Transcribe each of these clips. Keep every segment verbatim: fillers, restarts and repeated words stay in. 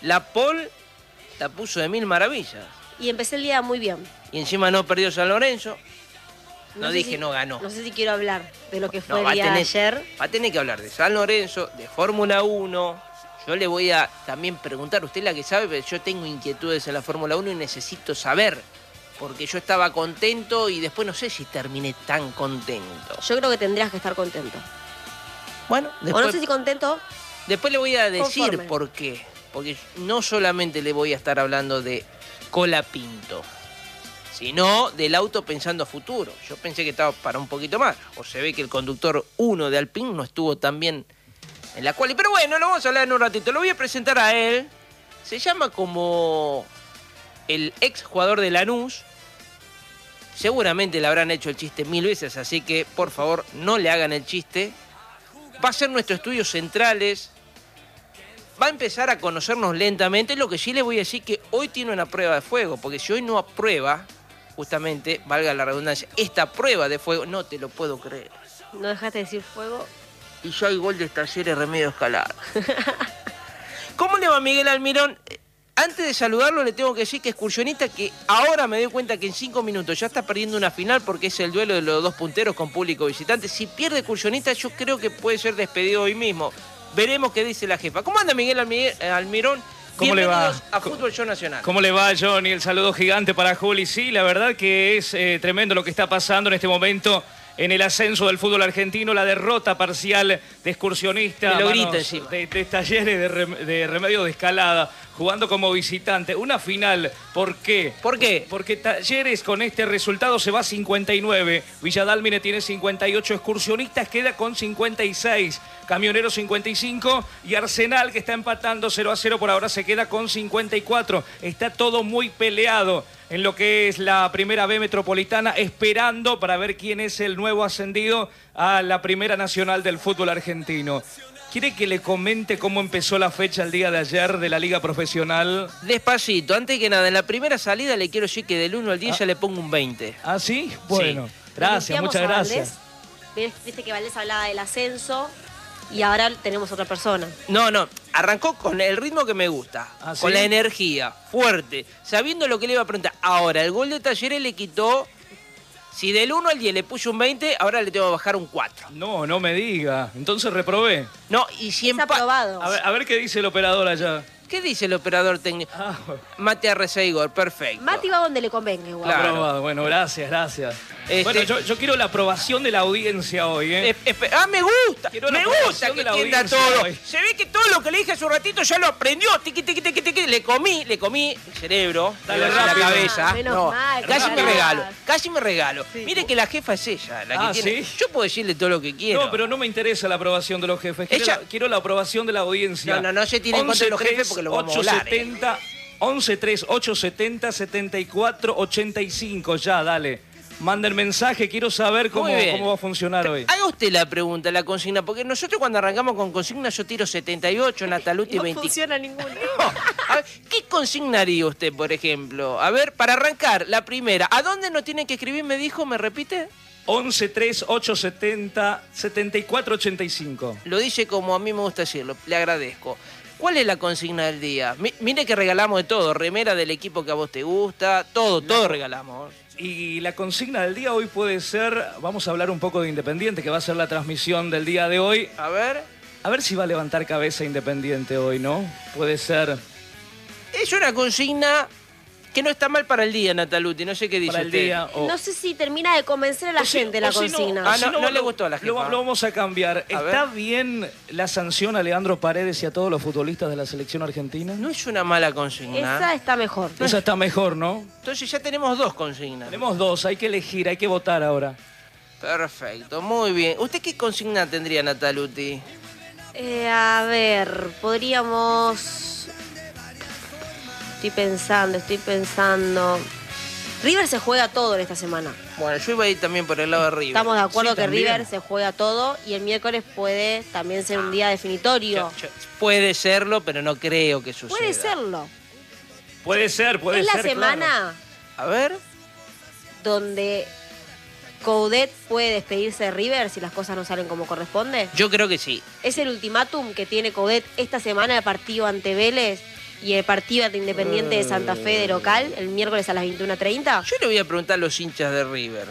La Pol la puso de mil maravillas. Y empecé el día muy bien. Y encima no perdió San Lorenzo. No, sé dije si- no ganó. No sé si quiero hablar de lo que fue No, va el a día de tener, ayer. va a tener que hablar de San Lorenzo, de Fórmula uno. Yo le voy a también preguntar, usted es la que sabe, pero yo tengo inquietudes en la Fórmula uno y necesito saber. Porque yo estaba contento y después no sé si terminé tan contento. Yo creo que tendrías que estar contento. Bueno, O después, no sé si contento. después le voy a decir Conforme. por qué. Porque no solamente le voy a estar hablando de Colapinto, sino del auto pensando a futuro. Yo pensé que estaba para un poquito más. O se ve que el conductor uno de Alpine no estuvo tan bien en la quali. Pero bueno, lo vamos a hablar en un ratito. Lo voy a presentar a él. Se llama como el ex jugador de Lanús. Seguramente le habrán hecho el chiste mil veces, así que por favor no le hagan el chiste. Va a ser nuestro estudio centrales. Va a empezar a conocernos lentamente. Lo que sí le voy a decir que hoy tiene una prueba de fuego, porque si hoy no aprueba, justamente, valga la redundancia, esta prueba de fuego, no te lo puedo creer. No dejaste de decir fuego. Y ya hay gol de Talleres Remedio Escalada. ¿Cómo le va Miguel Almirón? Eh, Antes de saludarlo le tengo que decir que Excursionista, que ahora me doy cuenta que en cinco minutos ya está perdiendo una final porque es el duelo de los dos punteros con público visitante. Si pierde Excursionista yo creo que puede ser despedido hoy mismo. Veremos qué dice la jefa. ¿Cómo anda Miguel Almi- Almirón? ¿Cómo le va? Bienvenidos a Fútbol Show Nacional. ¿Cómo le va, Johnny? El saludo gigante para Juli. Sí, la verdad que es eh, tremendo lo que está pasando en este momento en el ascenso del fútbol argentino, la derrota parcial de Excursionista, Me lo a grita manos encima. de, de Talleres de, Rem- de Remedio de Escalada, jugando como visitante. Una final, ¿por qué? ¿Por qué? Porque Talleres con este resultado se va a cincuenta y nueve, Villadalmine tiene cincuenta y ocho, Excursionistas queda con cincuenta y seis, Camioneros cincuenta y cinco y Arsenal, que está empatando cero a cero por ahora, se queda con cincuenta y cuatro. Está todo muy peleado en lo que es la Primera B Metropolitana, esperando para ver quién es el nuevo ascendido a la Primera Nacional del fútbol argentino. ¿Quiere que le comente cómo empezó la fecha el día de ayer de la Liga Profesional? Despacito, antes que nada, en la primera salida le quiero decir que del uno al diez Ah. ya le pongo un veinte. ¿Ah, sí? Bueno, gracias, Limpiamos muchas a gracias. Valdés. Viste que Valdés hablaba del ascenso y ahora tenemos otra persona. No, no, arrancó con el ritmo que me gusta, ¿Ah, sí? con la energía, fuerte, sabiendo lo que le iba a preguntar. Ahora, el gol de Talleres le quitó, si del uno al diez le puse un veinte, ahora le tengo que bajar un cuatro. No, no me diga. Entonces reprobé. No, y si Está empa- aprobado. A ver, a ver qué dice el operador allá. ¿Qué dice el operador técnico? Ah, bueno. Mate a Reseigor, perfecto. Mati va donde le convenga igual. Claro. Aprobado. Bueno, gracias, gracias. Este- Bueno, yo, yo quiero la aprobación de la audiencia hoy, ¿eh? Eh, espe- ah, me gusta, Quiero la me gusta aprobación que de la entienda audiencia todo. hoy. Se ve que todo lo que le dije hace un ratito ya lo aprendió. Tiqui, tiqui, tiqui, tiqui. Le comí, le comí el cerebro, Dale, en la rápido. cabeza. Menos No, mal, casi me rápido. regalo, casi me regalo. Mire que la jefa es ella, la que Ah, tiene. ¿sí? Yo puedo decirle todo lo que quiero. No, pero no me interesa la aprobación de los jefes. Quiero, Ella- la, quiero la aprobación de la audiencia. No, no, no se tiene en contra de los jefes porque lo vamos a hablar, ¿eh? once tres ocho setenta setenta y cuatro ochenta y cinco, ya, dale. Manda el mensaje, quiero saber cómo, Muy bien. cómo va a funcionar hoy. Haga usted la pregunta, la consigna, porque nosotros cuando arrancamos con consigna yo tiro setenta y ocho, Nataluti No veinticuatro. funciona ninguna. A ver, ¿qué consignaría usted, por ejemplo? A ver, para arrancar, la primera. ¿A dónde nos tiene que escribir, me dijo? ¿Me repite? once tres ocho setenta setenta y cuatro ochenta y cinco. Lo dice como a mí me gusta decirlo, le agradezco. ¿Cuál es la consigna del día? Mi- mire que regalamos de todo, remera del equipo que a vos te gusta, todo, todo regalamos. Y la consigna del día hoy puede ser, vamos a hablar un poco de Independiente, que va a ser la transmisión del día de hoy. A ver, A ver si va a levantar cabeza Independiente hoy, ¿no? Puede ser es una consigna que no está mal para el día, Nataluti, no sé qué dice para el usted. día. o- No sé si termina de convencer a la o si- gente la o si consigna. Ah, o si no, no le lo- gustó a la Lo, jefa. lo vamos a cambiar. A ¿Está ver. bien la sanción a Leandro Paredes y a todos los futbolistas de la selección argentina? No es una mala consigna. Esa está mejor. Esa está mejor, ¿no? Entonces ya tenemos dos consignas. Tenemos dos, hay que elegir, hay que votar ahora. Perfecto, muy bien. ¿Usted qué consigna tendría, Nataluti? Eh, a ver, podríamos... Estoy pensando, estoy pensando... River se juega todo en esta semana. Bueno, yo iba a ir también por el lado de River. Estamos de acuerdo Sí, que también. River se juega todo y el miércoles puede también ser un día definitorio. Yo- yo- puede serlo, pero no creo que suceda. Puede serlo. Puede ser, puede es ser. la semana A ver, donde Coudet puede despedirse de River si las cosas no salen como corresponde. yo creo que sí. Es el ultimátum que tiene Coudet esta semana de partido ante Vélez. y el partido de Independiente de Santa Fe de local, el miércoles a las veintiuna treinta. Yo le voy a preguntar a los hinchas de River.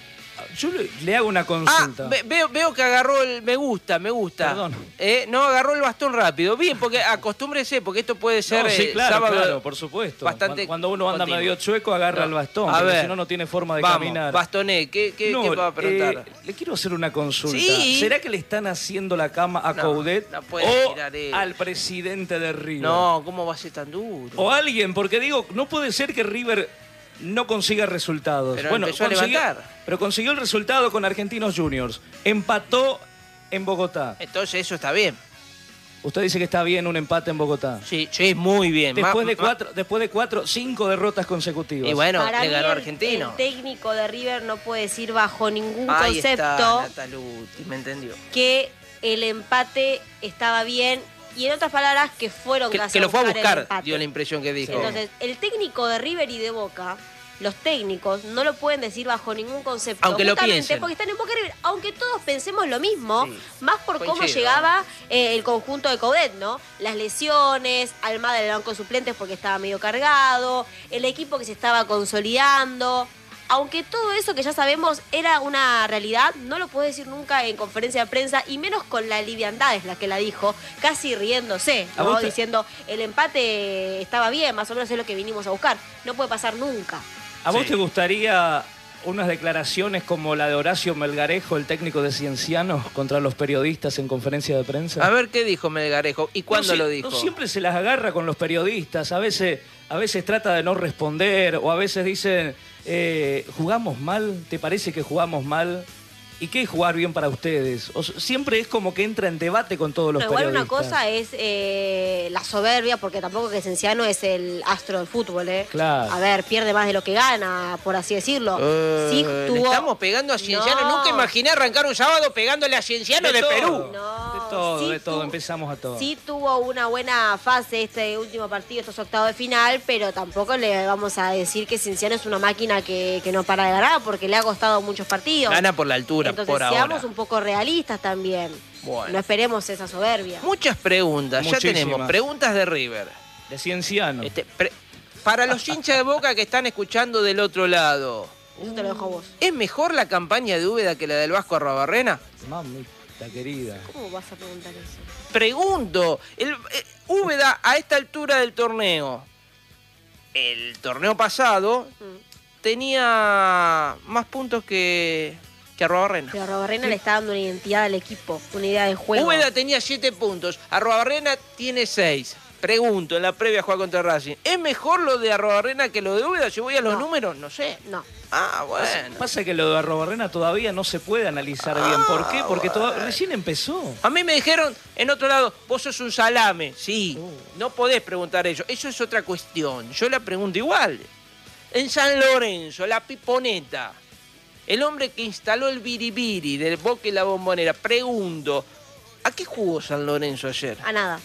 Yo le, le hago una Ah, consulta. ve- veo, veo que agarró el... Me gusta, me gusta. Perdón. Eh, no, agarró el bastón rápido. Bien, porque acostúmbrese, porque esto puede ser No, sí, eh, claro, sábado claro, por supuesto. bastante Cuando uno anda continuo. medio chueco, agarra No. el bastón, A porque ver, si no, no tiene forma de vamos, caminar. Bastoné, ¿qué, qué, No, qué va a preguntar? eh, le quiero hacer una consulta. Sí. ¿Será que le están haciendo la cama a No, Coudet no puede o tirar él. al presidente de River? No, ¿cómo va a ser tan duro? O alguien, porque digo, no puede ser que River no consiga resultados. Pero bueno, empezó a consiguió- levantar. Pero consiguió el resultado con Argentinos Juniors. Empató en Bogotá. Entonces eso está bien. Usted dice que está bien un empate en Bogotá. Sí, sí, muy bien. Después Ma- de ma- cuatro, después de cuatro, cinco derrotas consecutivas. Y bueno, Para le mí ganó el- Argentino. El técnico de River no puede decir bajo ningún Ahí concepto está, Nataluti, me entendió. que el empate estaba bien y en otras palabras que fueron Que, casi que lo fue a el buscar, empate. dio la impresión que dijo. Entonces, el técnico de River y de Boca, los técnicos no lo pueden decir bajo ningún concepto. Aunque lo justamente piensen. porque están en Boca y River. Aunque todos pensemos lo mismo, Sí. más por cómo Coincido. llegaba eh, el conjunto de Coudet, ¿no? Las lesiones, Almada en el banco de suplentes porque estaba medio cargado, el equipo que se estaba consolidando. Aunque todo eso que ya sabemos era una realidad, no lo puede decir nunca en conferencia de prensa, y menos con la liviandad es la que la dijo, casi riéndose, ¿A ¿no? vos te- Diciendo, el empate estaba bien, más o menos es lo que vinimos a buscar. No puede pasar nunca. ¿A vos Sí. te gustaría unas declaraciones como la de Horacio Melgarejo, el técnico de Cienciano, contra los periodistas en conferencia de prensa? A ver qué dijo Melgarejo y cuándo No, lo si- dijo. No siempre se las agarra con los periodistas, a veces, a veces trata de no responder, o a veces dice, eh, ¿jugamos mal? ¿Te parece que jugamos mal? ¿Y qué es jugar bien para ustedes? O s- siempre es como que entra en debate con todos los No, igual periodistas. una cosa es eh, la soberbia, porque tampoco que Cienciano es el astro del fútbol, ¿eh? Claro. A ver, pierde más de lo que gana, por así decirlo. Eh, Sí le tuvo- estamos pegando a Cienciano. No. Nunca imaginé arrancar un sábado pegándole a Cienciano de, todo, Perú. No, de todo, sí de todo, tu- empezamos a todo. Sí tuvo una buena fase este último partido, estos octavos de final, pero tampoco le vamos a decir que Cienciano es una máquina que, que no para de ganar, porque le ha costado muchos partidos. Gana por la altura, Entonces, por seamos ahora. un poco realistas también. Bueno. No esperemos esa soberbia. Muchas preguntas. Ya Muchísimas. tenemos preguntas de River. De Cienciano. Este, pre- para los hinchas de Boca que están escuchando del otro lado, Eso te lo dejo a vos. ¿es mejor la campaña de Úbeda que la del Vasco Arrobarrena? Mamita querida. ¿Cómo vas a preguntar eso? Pregunto, el, eh, Úbeda a esta altura del torneo, el torneo pasado, Mm. tenía más puntos que, que Arrobarrena. Pero Robarrena le está dando una identidad al equipo, una idea de juego. Úbeda tenía siete puntos, Arrobarrena tiene seis. Pregunto, en la previa a jugar contra Racing, ¿es mejor lo de Arrobarrena que lo de Úbeda? Si voy a los No. números, no sé. No. Ah, bueno. Pasa que lo de Arrobarrena todavía no se puede analizar bien. ¿Por qué? Porque toda- recién empezó. A mí me dijeron, en otro lado, vos sos un salame. Sí, no podés preguntar eso. Eso es otra cuestión. Yo la pregunto igual. En San Lorenzo, la piponeta, el hombre que instaló el biribiri del Boca y la Bombonera, pregunto, ¿a qué jugó San Lorenzo ayer? A nada.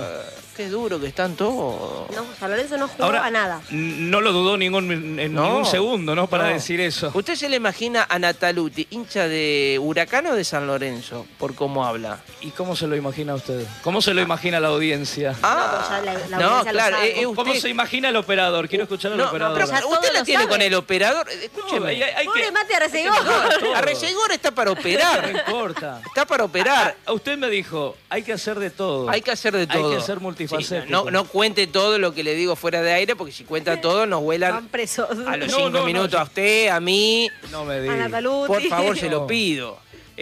Qué duro que están todos. No, San Lorenzo no jugó Ahora, a nada. n- no lo dudó ningún, en No. ningún segundo, ¿no? Para No. decir eso. ¿Usted se le imagina a Nataluti, hincha de Huracán o de San Lorenzo, por cómo habla? ¿Y cómo se lo imagina usted? ¿Cómo se lo imagina la audiencia? Ah, pero ya la- la no, audiencia lo claro, sabe. eh, eh, ¿Cómo usted- se imagina el operador? Quiero escuchar al No, no, operador. pero Ya usted todos la lo tiene saben. con el operador. No, Escúcheme. hay- hay Pobre que- Mati Arcegón. hay que mejorar todo. Arrecegor está para No operar. importa. Está para operar. A usted me dijo, hay que hacer de todo. Hay que hacer de todo. Hay que ser multifacético. Sí, no, no cuente todo lo que le digo fuera de aire, porque si cuenta todo nos Van vuelan presos. a los No, cinco no, no, minutos yo- a usted, a mí. No me A diga. Nataluti. Por favor, se lo No. pido.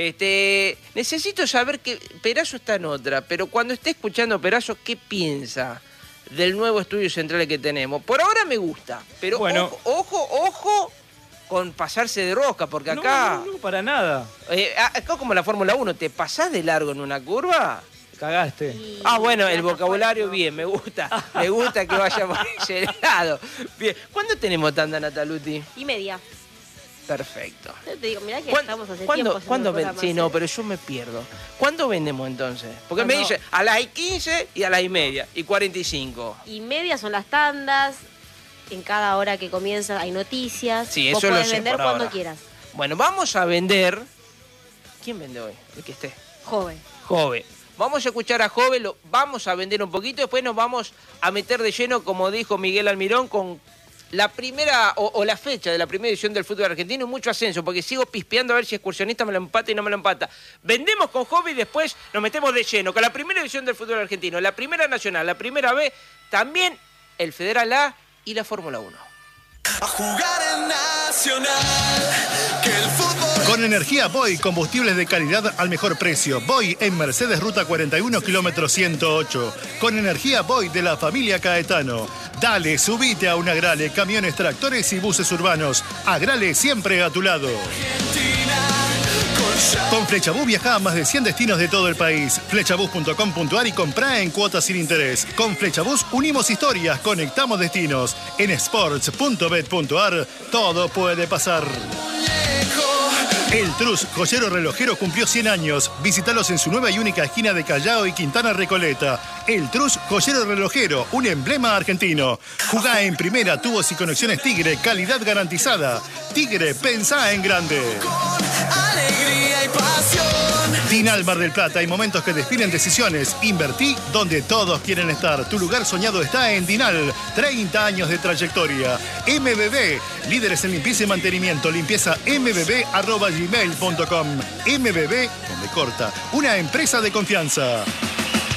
Este, necesito saber que Perazo está en otra, pero cuando esté escuchando Perazo, ¿qué piensa del nuevo estudio central que tenemos? Por ahora me gusta, pero Bueno. ojo, ojo, ojo con pasarse de rosca, porque No, acá, no, no, para nada. eh, acá como la Fórmula uno, ¿te pasás de largo en una curva? Cagaste. Y- Ah, bueno, el ya está vocabulario fuerte, ¿no? bien, me gusta. Me gusta que vaya por ese lado. Bien. ¿Cuándo tenemos tanda, Nataluti? Y media. Perfecto. Yo te digo, mirá que ¿Cuándo, estamos hace ¿cuándo, tiempo haciendo ¿cuándo ven- programas, Sí, no, ¿eh? pero yo me pierdo. ¿Cuándo vendemos entonces? Porque me Cuando- dice a las quince y a las y media y cuarenta y cinco. Y media son las tandas. En cada hora que comienza hay noticias. Sí, Vos eso lo podés sé vender por cuando ahora. quieras. Bueno, vamos a vender. ¿Quién vende hoy? El que esté. Joven. Joven. Vamos a escuchar a Jove, lo vamos a vender un poquito, después nos vamos a meter de lleno, como dijo Miguel Almirón, con la primera o, o la fecha de la primera edición del fútbol argentino y mucho ascenso, porque sigo pispeando a ver si Excursionista me lo empata y no me lo empata. Vendemos con Jove y después nos metemos de lleno con la primera edición del fútbol argentino, la primera nacional, la primera B, también el Federal A y la Fórmula uno. A jugar en Nacional, que el fútbol... Con energía Boy, combustibles de calidad al mejor precio. Boy en Mercedes Ruta cuarenta y uno, kilómetro ciento ocho. Con energía Boy de la familia Caetano. Dale, subite a un Agrale, camiones, tractores y buses urbanos. Agrale siempre a tu lado. Con Flechabús viaja a más de cien destinos de todo el país. Flechabús punto com punto a r y comprá en cuotas sin interés. Con Flechabús unimos historias, conectamos destinos. En sports punto bet punto a r todo puede pasar. El Trus, joyero relojero, cumplió cien años. Visítalos en su nueva y única esquina de Callao y Quintana Recoleta. El Trus, joyero relojero, un emblema argentino. Jugá en primera, tubos y conexiones Tigre, calidad garantizada. Tigre, pensá en grande. Alegría y pasión. Dinal Mar del Plata, hay momentos que definen decisiones. Invertí donde todos quieren estar. Tu lugar soñado está en Dinal. treinta años de trayectoria. M B B, líderes en limpieza y mantenimiento. Limpieza m b b arroba gmail punto com. M B B, donde corta, una empresa de confianza.